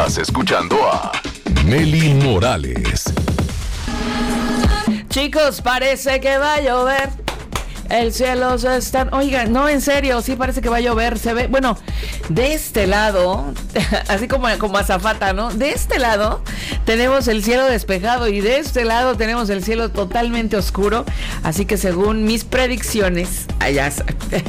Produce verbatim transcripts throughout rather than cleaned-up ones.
Estás escuchando a Nelly Morales. Chicos, parece que va a llover. El cielo se está... Oigan, no, en serio, sí parece que va a llover. Se ve, bueno, de este lado, así como, como azafata, ¿no? De este lado tenemos el cielo despejado y de este lado tenemos el cielo totalmente oscuro. Así que según mis predicciones, allá está.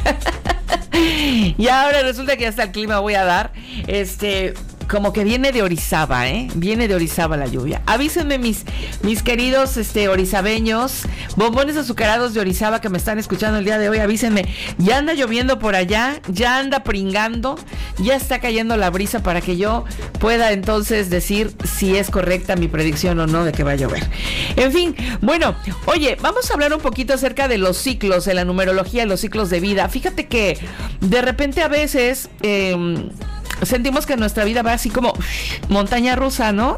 Y ahora resulta que hasta el clima voy a dar. Este... Como que viene de Orizaba, ¿eh? Viene de Orizaba la lluvia. Avísenme mis, mis queridos este, orizabeños, bombones azucarados de Orizaba que me están escuchando el día de hoy. Avísenme, ya anda lloviendo por allá, ya anda pringando, ya está cayendo la brisa para que yo pueda entonces decir si es correcta mi predicción o no de que va a llover. En fin, bueno, oye, vamos a hablar un poquito acerca de los ciclos, de la numerología, los ciclos de vida. Fíjate que de repente a veces... Eh, sentimos que nuestra vida va así como montaña rusa, ¿no?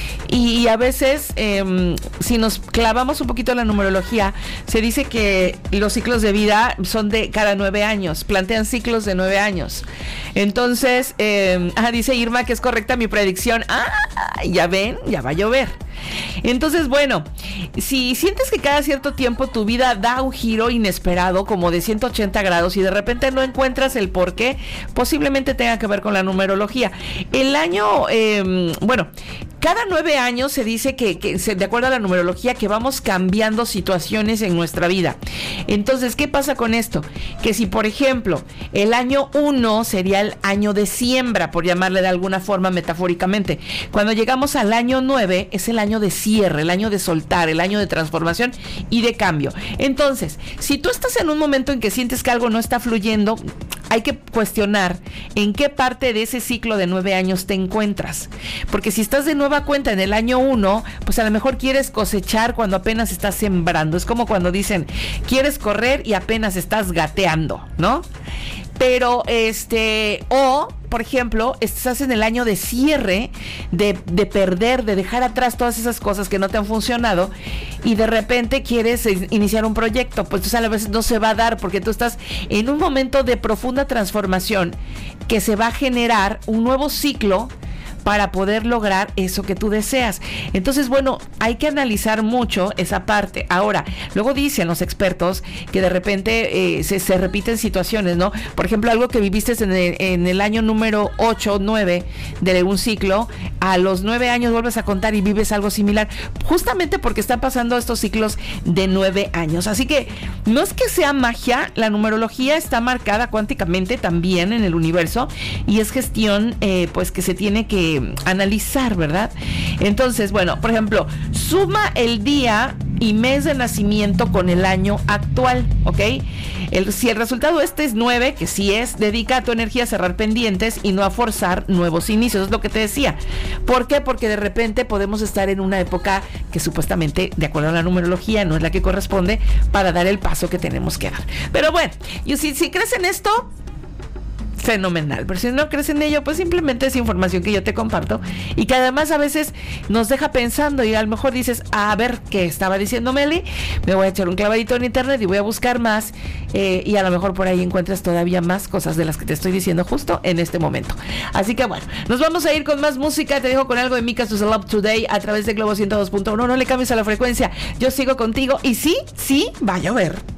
Y, y a veces, eh, si nos clavamos un poquito en la numerología, se dice que los ciclos de vida son de cada nueve años, plantean ciclos de nueve años. Entonces, eh, ah, dice Irma que es correcta mi predicción. Ah, ya ven, ya va a llover. Entonces, bueno, si sientes que cada cierto tiempo tu vida da un giro inesperado, como de ciento ochenta grados, y de repente no encuentras el por qué, posiblemente tenga que ver con la numerología. El año, eh, bueno, cada nueve años se dice que, que se, de acuerdo a la numerología, que vamos cambiando situaciones en nuestra vida. Entonces, ¿qué pasa con esto? Que si, por ejemplo, el año uno sería el año de siembra, por llamarle de alguna forma metafóricamente. Cuando llegamos al año nueve, es el año de cierre, el año de soltar, el año de transformación y de cambio. Entonces, si tú estás en un momento en que sientes que algo no está fluyendo, hay que cuestionar en qué parte de ese ciclo de nueve años te encuentras. Porque si estás de nueva cuenta en el año uno, pues a lo mejor quieres cosechar cuando apenas estás sembrando. Es como cuando dicen, quieres correr y apenas estás gateando, ¿no? Pero, este, o, por ejemplo, estás en el año de cierre, de, de perder, de dejar atrás todas esas cosas que no te han funcionado, y de repente quieres iniciar un proyecto, pues entonces a veces no se va a dar, porque tú estás en un momento de profunda transformación que se va a generar un nuevo ciclo para poder lograr eso que tú deseas. Entonces, bueno, hay que analizar mucho esa parte. Ahora, luego dicen los expertos que de repente eh, se, se repiten situaciones, ¿no? Por ejemplo, algo que viviste en el, en el año número ocho, nueve de un ciclo, a los nueve años vuelves a contar y vives algo similar, justamente porque están pasando estos ciclos de nueve años. Así que no es que sea magia, la numerología está marcada cuánticamente también en el universo y es gestión, eh, pues que se tiene que analizar, ¿verdad? Entonces, bueno, por ejemplo, suma el día y mes de nacimiento con el año actual, ¿ok? El, si el resultado este es nueve, que sí es, dedica tu energía a cerrar pendientes y no a forzar nuevos inicios, es lo que te decía. ¿Por qué? Porque de repente podemos estar en una época que supuestamente, de acuerdo a la numerología, no es la que corresponde para dar el paso que tenemos que dar. Pero bueno, y si, si crees en esto, fenomenal, pero si no crees en ello, pues simplemente es información que yo te comparto y que además a veces nos deja pensando y a lo mejor dices, a ver, ¿qué estaba diciendo Meli? Me voy a echar un clavadito en internet y voy a buscar más eh, y a lo mejor por ahí encuentras todavía más cosas de las que te estoy diciendo justo en este momento. Así que bueno, nos vamos a ir con más música. Te dejo con algo de Mika Love Today a través de Globo ciento dos punto uno. No le cambies a la frecuencia, yo sigo contigo y sí, sí, va a llover.